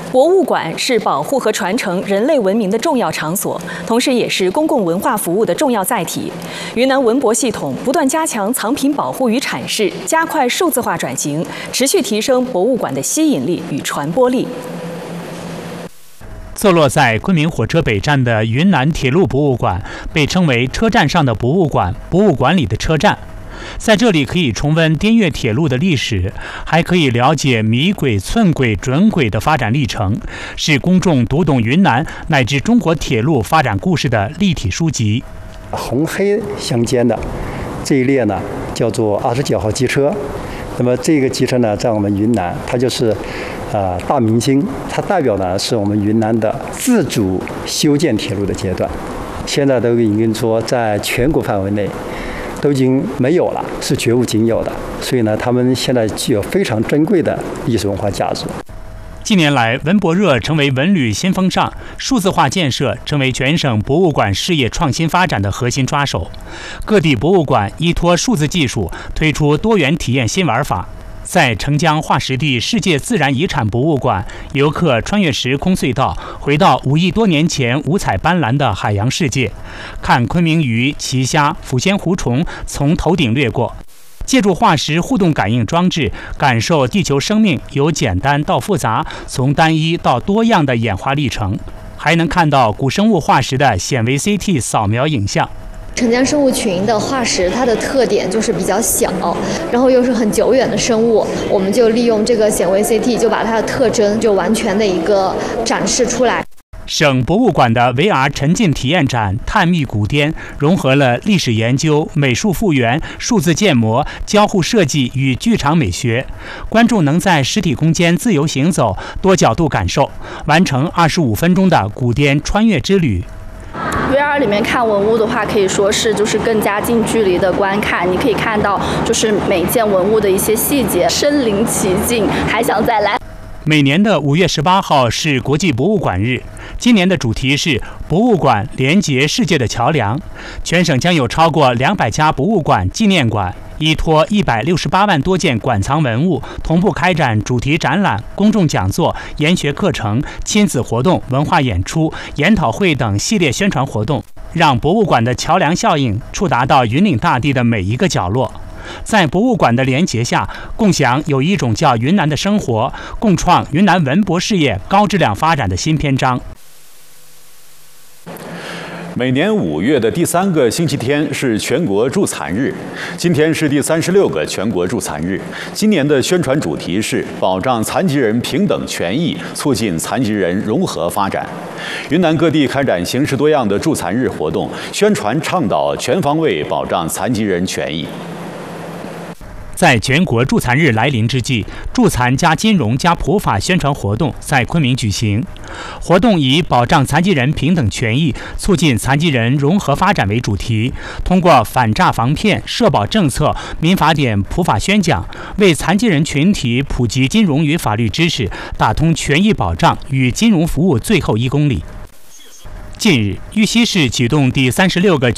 博物馆是保护和传承人类文明的重要场所，同时也是公共文化服务的重要载体。云南文博系统不断加强藏品保护与阐释，加快数字化转型，持续提升博物馆的吸引力与传播力。 坐落在昆明火车北站的云南铁路博物馆，被称为车站上的博物馆，博物馆里的车站。在这里可以重温滇越铁路的历史，还可以了解米轨、寸轨、准轨的发展历程，是公众读懂云南乃至中国铁路发展故事的立体书籍。 红黑相间的这一列呢，叫做29号机车。那么这个机车呢，在我们云南，它就是大明星，它代表呢是我们云南的自主修建铁路的阶段。现在都已经说在全国范围内都已经没有了，是绝无仅有的。所以呢，他们现在具有非常珍贵的历史文化价值。 近年来，文博热成为文旅新风尚，数字化建设成为全省博物馆事业创新发展的核心抓手。各地博物馆依托数字技术，推出多元体验新玩法。在澄江化石地世界自然遗产博物馆，游客穿越时空隧道，回到5亿多年前五彩斑斓的海洋世界，看昆明鱼、奇虾、抚仙湖虫从头顶掠过。借助化石互动感应装置，感受地球生命由简单到复杂，从单一到多样的演化历程，还能看到古生物化石的显微 CT 扫描影像。 澄江生物群的化石，它的特点就是比较小，然后又是很久远的生物，我们就利用这个显微 CT， 就把它的特征就完全的一个展示出来。 省博物馆的 VR 沉浸体验展《探秘古滇》融合了历史研究、美术复原、数字建模、交互设计与剧场美学，观众能在实体空间自由行走、多角度感受，完成25分钟的古滇穿越之旅。 VR 里面看文物的话，可以说是就是更加近距离的观看，你可以看到就是每件文物的一些细节，身临其境，还想再来。 每年的5月18号是国际博物馆日，今年的主题是博物馆连结世界的桥梁。全省将有超过200家博物馆、纪念馆，依托168万多件馆藏文物，同步开展主题展览、公众讲座、研学课程、亲子活动、文化演出、研讨会等系列宣传活动，让博物馆的桥梁效应触达到云岭大地的每一个角落。在博物馆的连结下，共享有一种叫云南的生活，共创云南文博事业高质量发展的新篇章。 每年5月的第3个星期天是全国助残日，今天是第36个全国助残日。今年的宣传主题是保障残疾人平等权益，促进残疾人融合发展。云南各地开展形式多样的助残日活动，宣传倡导全方位保障残疾人权益。 在全国助残日来临之际，助残加金融加普法宣传活动在昆明举行。活动以保障残疾人平等权益、促进残疾人融合发展为主题，通过反诈防骗、社保政策、民法典普法宣讲，为残疾人群体普及金融与法律知识，打通权益保障与金融服务最后1公里。近日，玉溪市启动第36个